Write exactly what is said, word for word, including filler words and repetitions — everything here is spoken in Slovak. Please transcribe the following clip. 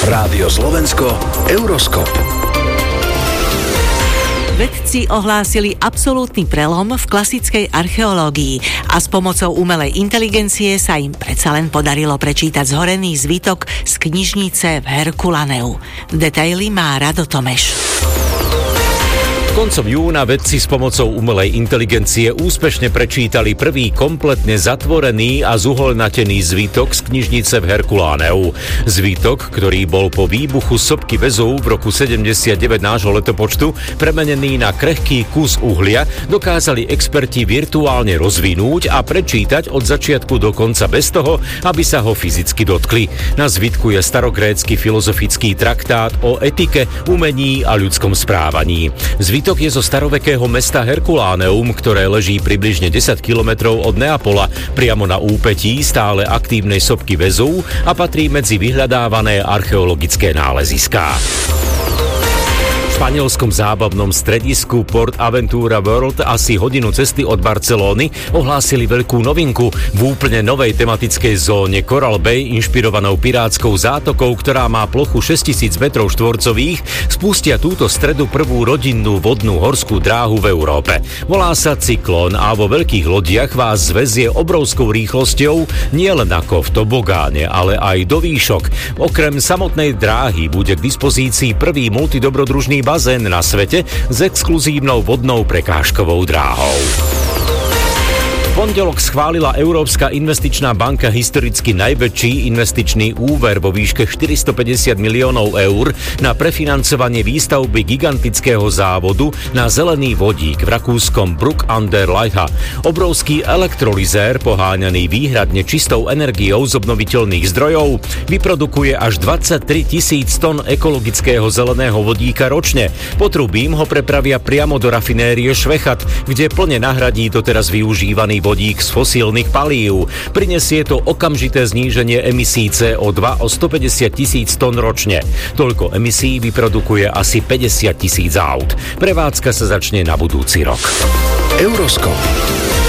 Rádio Slovensko, Euroskop. Vedci ohlásili absolútny prelom v klasickej archeológii a s pomocou umelej inteligencie sa im predsa len podarilo prečítať zhorený zvitok z knižnice v Herkulaneu. Detaily má Rado Tomeš. Koncom júna vedci s pomocou umelej inteligencie úspešne prečítali prvý kompletne zatvorený a zuholnatený zvitok z knižnice v Herkuláneu. Zvitok, ktorý bol po výbuchu sopky Vezúv v roku sedemdesiatdeväť nášho letopočtu premenený na krehký kus uhlia, dokázali experti virtuálne rozvinúť a prečítať od začiatku do konca bez toho, aby sa ho fyzicky dotkli. Na zvitku je starogrécky filozofický traktát o etike, umení a ľudskom správaní. Zvitok je zo starovekého mesta Herkuláneum, ktoré leží približne desať kilometrov od Neapola, priamo na úpetí stále aktívnej sopky Vezúv a patrí medzi vyhľadávané archeologické náleziská. V španielskom zábavnom stredisku Port Aventura World asi hodinu cesty od Barcelóny ohlásili veľkú novinku v úplne novej tematickej zóne Coral Bay, inšpirovanou pirátskou zátokou, ktorá má plochu šesťtisíc metrov štvorcových, spustia túto stredu prvú rodinnú vodnú horskú dráhu v Európe. Volá sa Cyklón a vo veľkých lodiach vás zväzie obrovskou rýchlosťou nielen ako v tobogáne, ale aj do výšok. Okrem samotnej dráhy bude k dispozícii prvý multidobrodružný bazén na svete s exkluzívnou vodnou prekážkovou dráhou. V pondelok schválila Európska investičná banka historicky najväčší investičný úver vo výške štyristopäťdesiat miliónov eur na prefinancovanie výstavby gigantického závodu na zelený vodík v rakúskom Bruck an der Leiche. Obrovský elektrolizér, poháňaný výhradne čistou energiou z obnoviteľných zdrojov, vyprodukuje až dvadsaťtri tisíc tón ekologického zeleného vodíka ročne. Potrubím ho prepravia priamo do rafinérie Švechat, kde plne nahradí doteraz využívaný vodík z fosílnych palív. Prinesie to okamžité zníženie emisí cé ó dva o stopäťdesiat tisíc tón ročne. Toľko emisí vyprodukuje asi päťdesiat tisíc aut. Prevádzka sa začne na budúci rok. Euroskop.